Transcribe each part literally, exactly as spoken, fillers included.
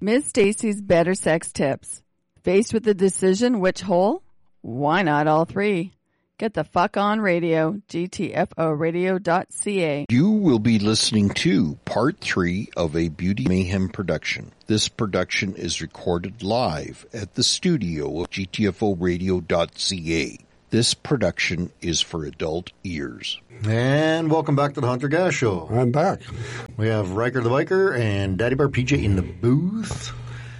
Miz Stacy's Better Sex Tips. Faced with the decision which hole? Why not all three? Get the fuck on radio, G T F O radio dot C A. You will be listening to part three of a Beauty Mayhem production. This production is recorded live at the studio of G T F O radio dot C A. This production is for adult ears. And welcome back to the Hunter Gas Show. I'm back. We have Riker the Biker and Daddy Bar P J in the booth.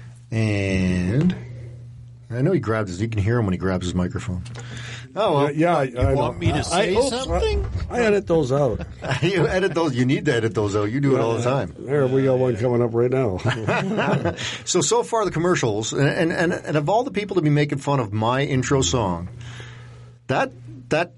And I know he grabbed his, you can hear him when he grabs his microphone. Oh, well. Yeah, I, You I want know. me to say I, oops, something? I, I edit those out. You edit those. You need to edit those out. You do it all the time. There, we got one coming up right now. So, so far the commercials, and, and, and of all the people to be making fun of my intro song, that, that,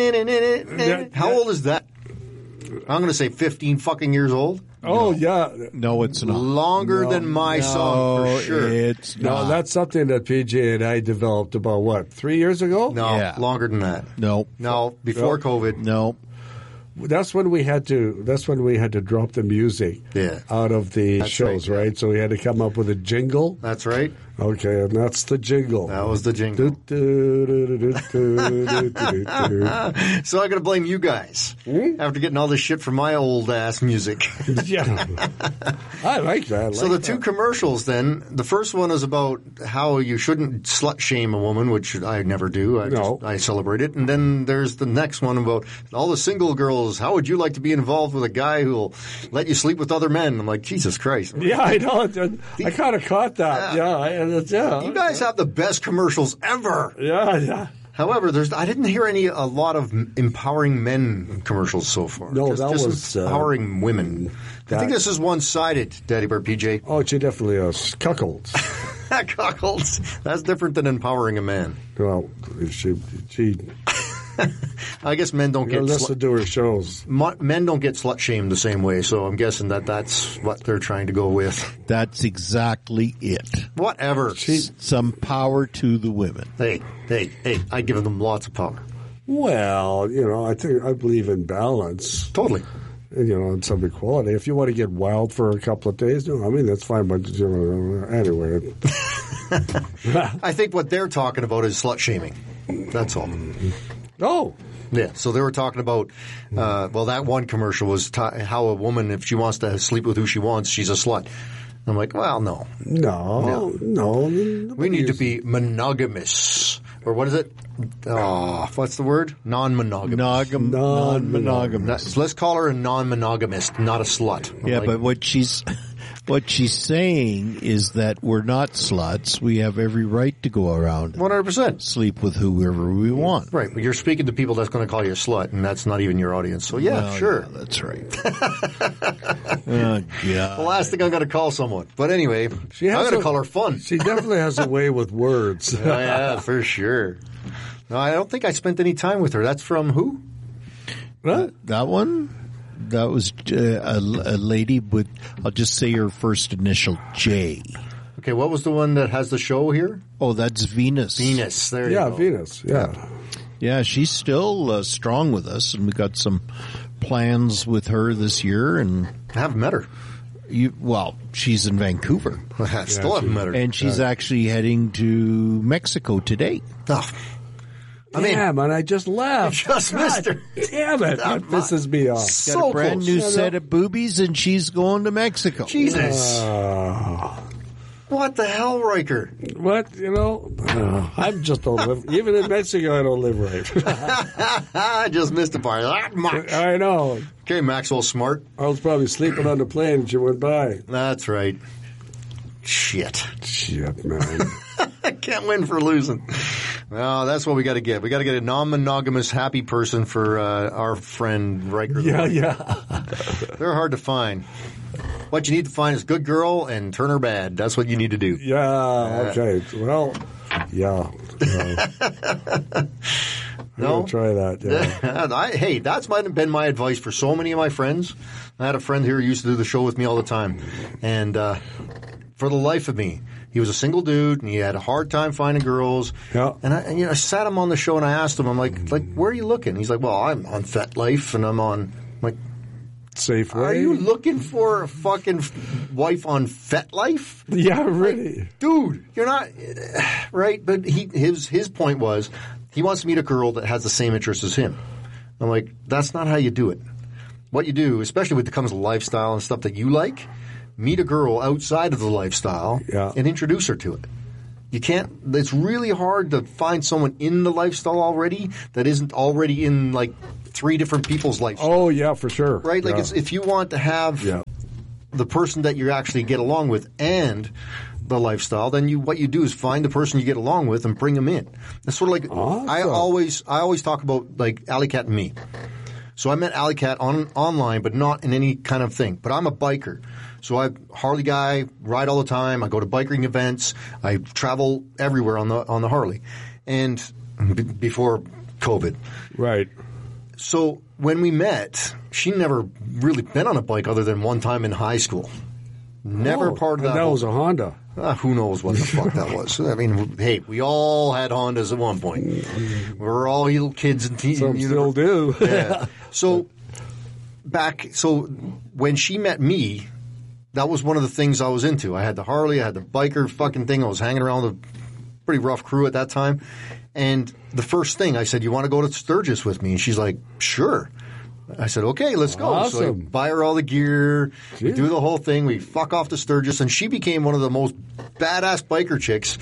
how old is that? I'm going to say fifteen fucking years old. Oh, yeah. No, it's not. Longer No, than my no, song, for sure. It's No, not. that's something that P J and I developed about, what, three years ago? No, Yeah. longer than that. No. No, before No. COVID. No. That's when we had to. That's when we had to drop the music Yeah. out of the That's shows, right. right? So we had to come up with a jingle. That's right. Okay, and that's the jingle. That was the jingle. Do, do, do, do, do, do, do, do. So I got to blame you guys Hmm? after getting all this shit from my old ass music. Yeah, I like that. I like So the two that. commercials then, the first one is about how you shouldn't slut shame a woman, which I never do. I, No. just, I celebrate it. And then there's the next one about all the single girls. How would you like to be involved with a guy who'll let you sleep with other men? I'm like, Jesus Christ. Yeah, I know. I kind of caught that. Yeah, I, it's, yeah. You guys have the best commercials ever. Yeah, yeah. However, there's I didn't hear any a lot of empowering men commercials so far. No, just, that just was, uh, empowering women. I that- think this is one-sided, Daddy Bear P J. Oh, she definitely is. Cuckolds. Cuckolds. That's different than empowering a man. Well, she, she, I guess men don't get listen slut, to her shows. mu- men don't get slut shamed the same way. So I'm guessing that that's what they're trying to go with. That's exactly it. Whatever. S- Some power to the women. Hey, hey, hey! I give them lots of power. Well, you know, I think I believe in balance. Totally. You know, and some equality. If you want to get wild for a couple of days, no, I mean that's fine. But you know, anyway, I think what they're talking about is slut shaming. That's all. oh, Yeah, so they were talking about, uh, well, that one commercial was t- how a woman, if she wants to sleep with who she wants, she's a slut. I'm like, well, no. no, no. We need to be monogamous. Or what is it? Oh, what's the word? Non-monogamous. Monogam- non-monogamous. Let's call her a non-monogamist, not a slut. I'm Yeah, like, but what she's what she's saying is that we're not sluts. We have every right to go around and one hundred percent. sleep with whoever we want. Right, but you're speaking to people that's going to call you a slut, and that's not even your audience. So, yeah, Well, sure. yeah, that's right. Oh, The God. last thing I'm going to call someone. But anyway, She I'm has going to a- call her fun. She definitely has a way with words. Oh, yeah, for sure. No, I don't think I spent any time with her. That's from who? Huh? That one? That was uh, a, a lady with, I'll just say her first initial, J. Okay, what was the one that has the show here? Oh, that's Venus. Venus. There you Yeah, go. Venus. Yeah. Yeah, she's still uh, strong with us, and we got some plans with her this year. And I haven't met her. you, well, she's in Vancouver, I still haven't met her. and she's actually heading to Mexico today. Oh, I mean, Damn, and I just left. just missed her. Damn it. That pisses me off. Got So a brand close. new Yeah, set no. of boobies, and she's going to Mexico. Jesus. Uh, What the hell, Riker? what, you know, uh, I just don't live, even in Mexico, I don't live right. I just missed the part. That much. I know. Okay, Maxwell Smart. I was probably sleeping on the plane and she went by. That's right. Shit. Shit, man. I can't win for losing. No, that's what we got to get. We got to get a non-monogamous, happy person for uh, our friend Riker. Yeah, yeah. They're hard to find. What you need to find is a good girl and turn her bad. That's what you need to do. Yeah, okay. Well, yeah. yeah. I'm No? going to try that, yeah. I, hey, that's might have been my advice for so many of my friends. I had a friend here who used to do the show with me all the time. And uh, for the life of me, he was a single dude, and he had a hard time finding girls. Yeah. And I, and, you know, I sat him on the show, and I asked him, I'm like, like, where are you looking? He's like, well, I'm on FetLife, and I'm on, I'm like, Safeway. Are you looking for a fucking wife on FetLife? Yeah, really. Like, dude, you're not right. But he his his point was he wants to meet a girl that has the same interests as him. I'm like, that's not how you do it. What you do, especially when it comes to lifestyle and stuff that you like, meet a girl outside of the lifestyle yeah. and introduce her to it. You can't. It's really hard to find someone in the lifestyle already that isn't already in like three different people's lifestyles. Oh yeah, for sure. Right? Like yeah. it's, if you want to have yeah. the person that you actually get along with and the lifestyle, then you what you do is find the person you get along with and bring them in. It's sort of like awesome. I always I always talk about like Alley Cat and me. So I met Alley Cat on online, but not in any kind of thing. But I'm a biker. So I'm a Harley guy, ride all the time. I go to biking events. I travel everywhere on the on the Harley. And b- before COVID. Right. So when we met, she never really been on a bike other than one time in high school. Never oh, part of that. That whole, was a Honda. Uh, who knows what the fuck that was? I mean, hey, we all had Hondas at one point. We were all little kids and teens. Some still do. Yeah. So back, so when she met me, that was one of the things I was into. I had the Harley, I had the biker fucking thing. I was hanging around with a pretty rough crew at that time. And the first thing I said, you want to go to Sturgis with me? And she's like, sure. I said, okay, let's go. Awesome. So I buy her all the gear. Gee. We do the whole thing. We fuck off to Sturgis. And she became one of the most badass biker chicks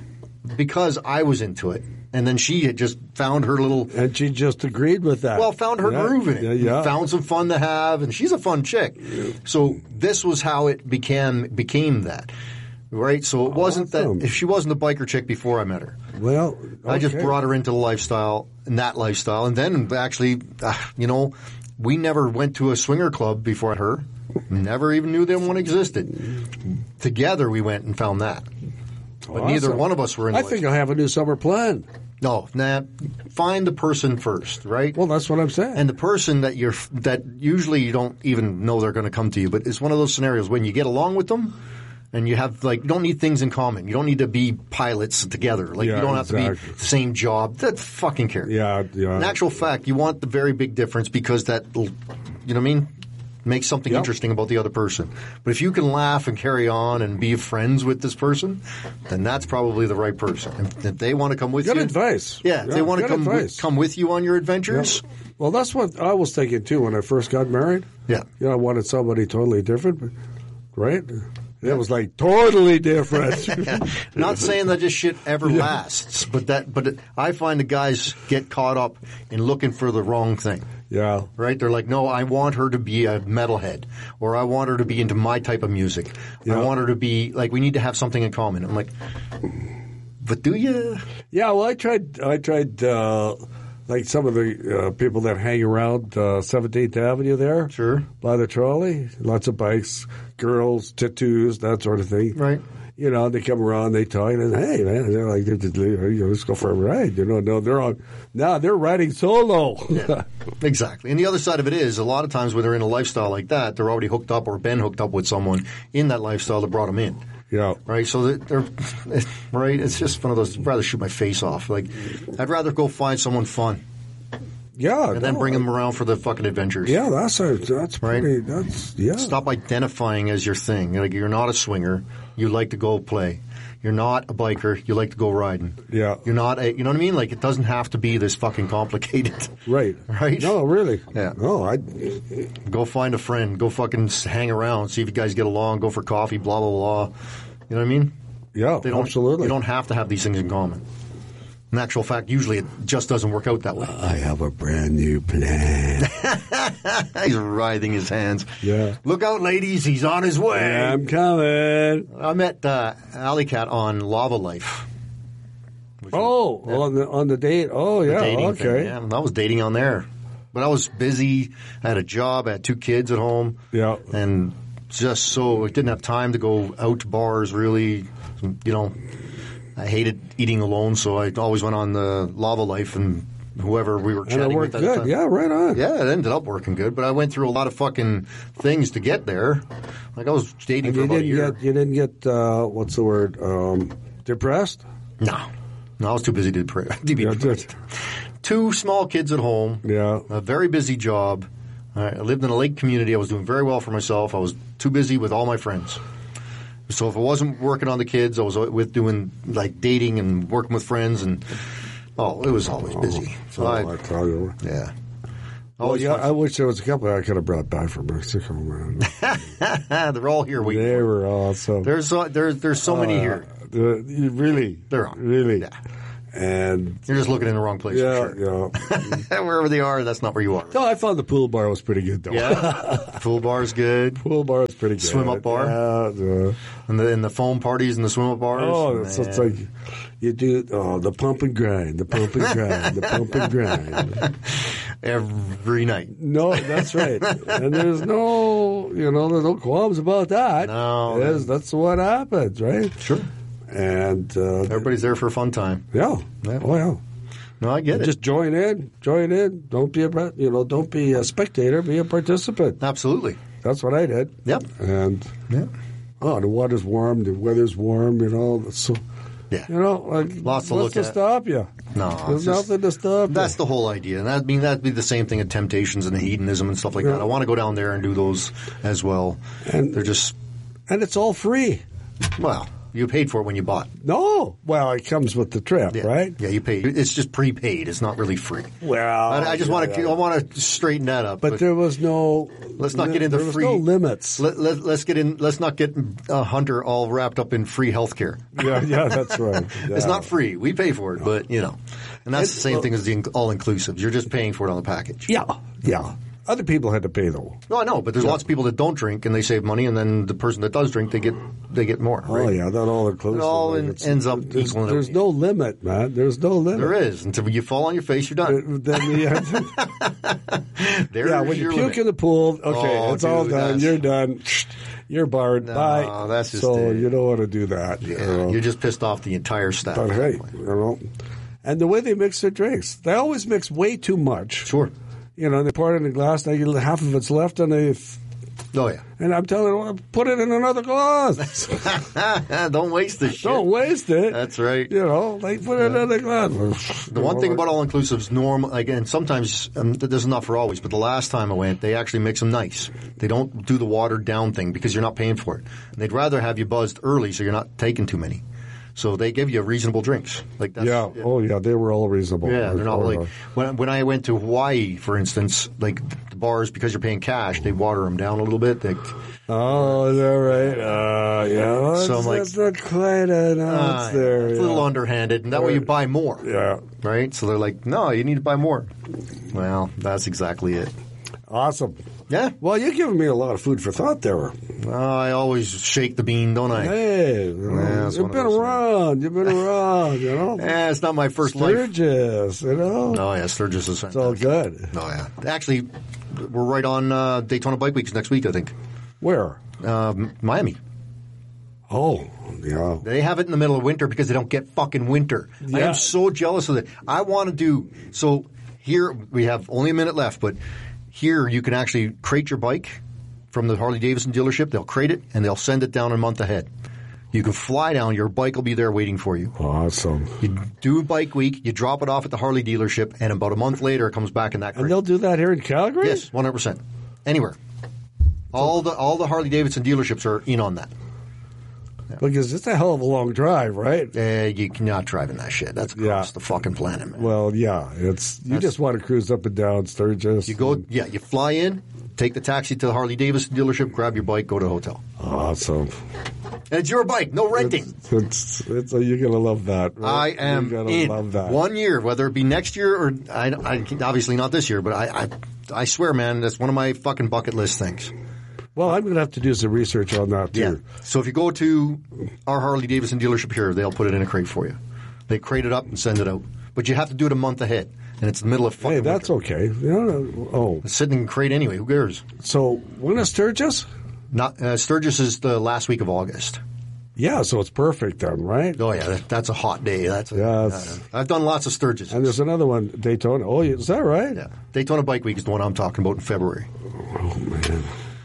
because I was into it. And then she had just found her little... And she just agreed with that. Well, found her yeah. groove in it. Yeah, yeah. Found some fun to have. And she's a fun chick. So this was how it became became that. Right? So it wasn't awesome. that... If she wasn't a biker chick before I met her. Well, okay. I just brought her into the lifestyle, and that lifestyle. And then actually, uh, you know, we never went to a swinger club before her. Never even knew that one existed. Together we went and found that. But awesome. Neither one of us were in I the think I'll have a new summer plan. No, nah. Find the person first, right? Well, that's what I'm saying. And the person that you're that usually you don't even know they're going to come to you, but it's one of those scenarios when you get along with them and you have like you don't need things in common. You don't need to be pilots together. Like yeah, you don't have exactly. to be the same job. That fucking cares. Yeah, yeah. In actual fact, you want the very big difference because that, you know what I mean? Make something yep. interesting about the other person. But if you can laugh and carry on and be friends with this person, then that's probably the right person. If, if they want to come with good you, advice. Yeah, if yeah, they want to come with, come with you on your adventures. Yeah. Well, that's what I was thinking too when I first got married. Yeah, you know, I wanted somebody totally different, right? It was like totally different. yeah. Not saying that this shit ever yeah. lasts, but that but it, I find the guys get caught up in looking for the wrong thing. Yeah. Right? They're like, no, I want her to be a metalhead, or I want her to be into my type of music. Yeah. I want her to be like, we need to have something in common. I'm like, but do you? Yeah. Well, I tried. I tried. Uh, like some of the uh, people that hang around uh, seventeenth Avenue there, sure, by the trolley, lots of bikes, girls, tattoos, that sort of thing. Right. You know, they come around, they talk, and hey, man, they're like, let's go for a ride. You know, no, they're on now. They're riding solo. Yeah, exactly. And the other side of it is, a lot of times when they're in a lifestyle like that, they're already hooked up or been hooked up with someone in that lifestyle that brought them in. Yeah. Right. So they're right. It's just one of those. I'd rather shoot my face off. Like, I'd rather go find someone fun. Yeah, and then no, bring them around for the fucking adventures. Yeah, that's a, that's right. Pretty, that's yeah. Stop identifying as your thing. Like, you're not a swinger. You like to go play. You're not a biker. You like to go riding. Yeah. You're not a. You know what I mean? Like, it doesn't have to be this fucking complicated. Right. Right. No, really. Yeah. No, I. Go find a friend. Go fucking hang around. See if you guys get along. Go for coffee. Blah blah blah. You know what I mean? Yeah. They don't, absolutely. You don't have to have these things in common. In actual fact, usually it just doesn't work out that way. I have a brand new plan. He's writhing his hands. Yeah. Look out, ladies. He's on his way. I'm coming. I met uh, Alley Cat on Lava Life. Oh, was, yeah. on the on the date. Oh, yeah. Okay. Thing, yeah. I was dating on there. But I was busy. I had a job. I had two kids at home. Yeah. And just so I didn't have time to go out to bars, really. You know, I hated eating alone, so I always went on the Lava Life and whoever we were chatting and it worked with at good. the time. Yeah, right on. Yeah, it ended up working good, but I went through a lot of fucking things to get there. Like, I was dating and for you about didn't a year. Get, you didn't get, uh, what's the word, um, depressed? No. No, I was too busy to, pray, to be yeah, depressed. Two small kids at home. Yeah. A very busy job. I lived in a lake community. I was doing very well for myself. I was too busy with all my friends. So if I wasn't working on the kids, I was with doing like dating and working with friends, and oh, it was always busy. So oh, I, I tell you. yeah. Well, yeah, I wish there was a couple I could have brought back from Mexico, man. They're all here. Waiting. They were awesome. There's so, there's there's so uh, many here. Uh, really, they're on. Really. Yeah. And you're just looking in the wrong place. Yeah, for sure. yeah. Wherever they are, that's not where you are. No, I found the pool bar was pretty good, though. Yeah, pool bar's good. Pool bar is pretty good. Swim up bar. Yeah, yeah. And the and the foam parties and the swim up bars. Oh, it's, it's like you do. Oh, the pump and grind, the pump and grind, the pump and grind. Every night. No, that's right. And there's no, you know, there's no qualms about that. No, that's, that's what happens, right? Sure. And uh, everybody's there for a fun time. Yeah. yeah. Oh yeah. No, I get and it. Just join in. Join in. Don't be a you know. Don't be a spectator. Be a participant. Absolutely. That's what I did. Yep. And yeah. Oh, the water's warm. The weather's warm. You know. So. Yeah. You know, like lots to what's look to at. stop you? No, there's just, nothing to stop you. That's the whole idea. And that mean that'd be the same thing at Temptations and the hedonism and stuff like yeah. that. I want to go down there and do those as well. And they're just and it's all free. Well. You paid for it when you bought. No. Well, it comes with the trip, yeah. right? Yeah, you pay. It's just prepaid. It's not really free. Well, I, I just yeah, want to. yeah. I want to straighten that up. But, but there was no. Let's not get into there was free. No limits. Let, let, let's get in. Let's not get a Hunter all wrapped up in free health care. Yeah, yeah, that's right. Yeah. It's not free. We pay for it, but you know, and that's it's, the same well, thing as the all inclusive. You're just paying for it on the package. Yeah, yeah. Other people had to pay though. No, I know, but there's yeah. lots of people that don't drink and they save money, and then the person that does drink, they get they get more. Right? Oh yeah, that all inclusive. It all in, ends up there's, equaling. There's no limit, man. There's no limit. There is until you fall on your face, you're done. Then yeah, yeah when you puke limit. In the pool, okay, oh, it's dude, all done. You're done. You're barred. No, Bye. That's just so it. You don't want to do that. Yeah, you know? You're just pissed off the entire staff. But hey, you know, and the way they mix their drinks, they always mix way too much. Sure. You know, they pour it in a glass, they get half of it's left, and they. Oh, yeah. And I'm telling them, put it in another glass. Don't waste the shit. Don't waste it. That's right. You know, like put it yeah. in another glass. The one thing about all-inclusives, normal, again, sometimes, um, this is not for always, but the last time I went, they actually mix them nice. They don't do the watered down thing because you're not paying for it. And they'd rather have you buzzed early so you're not taking too many. So they give you reasonable drinks. Like that's, yeah. yeah. Oh, yeah. They were all reasonable. Yeah. They're not oh, like no. when when I went to Hawaii, for instance. Like the bars, because you're paying cash, they water them down a little bit. They, oh, is that right? Uh, yeah. So I'm like, that's not quite enough uh, there. It's yeah. a little underhanded, and that right. way you buy more. Yeah. Right. So they're like, no, you need to buy more. Well, that's exactly it. Awesome. Yeah. Well, you're giving me a lot of food for thought there. Uh, I always shake the bean, don't I? Hey, you know, yeah, you've been around. You've been around, you know. Yeah, it's not my first Sturgis, life. you know. Oh, yeah, Sturgis is fantastic. It's all good. Oh, yeah. Actually, we're right on uh, Daytona Bike Weeks next week, I think. Where? Uh, Miami. Oh, yeah. They have it in the middle of winter because they don't get fucking winter. Yeah. I am so jealous of it. I want to do – so here we have only a minute left, but – here, you can actually crate your bike from the Harley-Davidson dealership. They'll crate it, and they'll send it down a month ahead. You can fly down. Your bike will be there waiting for you. Awesome. You do Bike Week. You drop it off at the Harley dealership, and about a month later, it comes back in that crate. And they'll do that here in Calgary? Yes, one hundred percent. Anywhere. All the all the Harley-Davidson dealerships are in on that. Yeah. Because it's a hell of a long drive, right? Uh, you cannot drive in that shit. That's across yeah. the fucking planet, man. Well, yeah. it's You That's, just want to cruise up and down Sturgis. You go, yeah, you fly in, take the taxi to the Harley-Davidson dealership, grab your bike, go to the hotel. Awesome. And it's your bike, no renting. It's, it's, it's a, you're going to love that, right? I am you're gonna in love that. One year, whether it be next year or I, I, obviously not this year, but I, I, I swear, man, that's one of my fucking bucket list things. Well, I'm going to have to do some research on that, too. Yeah. So if you go to our Harley-Davidson dealership here, they'll put it in a crate for you. They crate it up and send it out. But you have to do it a month ahead, and it's the middle of fucking Hey, that's winter. okay. You know, oh. It's sitting in a crate anyway. Who cares? So when is Sturgis? Not, uh, Sturgis is the last week of August. Yeah, so it's perfect then, right? Oh, yeah. That, that's a hot day. That's a, yeah, uh, I've done lots of Sturgis. And there's another one, Daytona. Oh, is that right? Yeah. Daytona Bike Week is the one I'm talking about in February. Oh, man.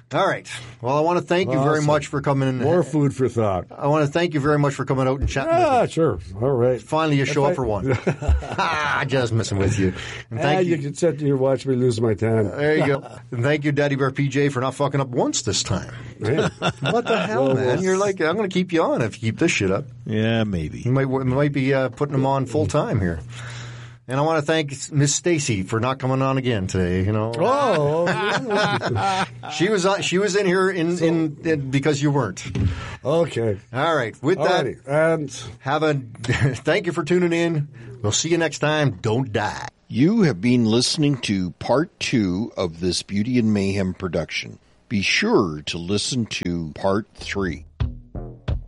All right. Well, I want to thank you very Awesome. much for coming in. More food for thought. I want to thank you very much for coming out and chatting with Ah, me. sure. All right. Finally, you show If up for I- one. ah, just messing with you. And Ah, thank you you. can sit here and watch me lose my time. There you go. And thank you, Daddy Bear P J, for not fucking up once this time. Yeah. What the hell, Well, man? well- You're like, I'm going to keep you on if you keep this shit up. Yeah, maybe. You might, you might be uh, putting them on full time here. And I want to thank Miss Stacy for not coming on again today. You know, Oh, she was on, she was in here in, in, in because you weren't. okay. All right. With that, Alrighty. And have a thank you for tuning in. We'll see you next time. Don't die. You have been listening to part two of this Beauty and Mayhem production. Be sure to listen to part three.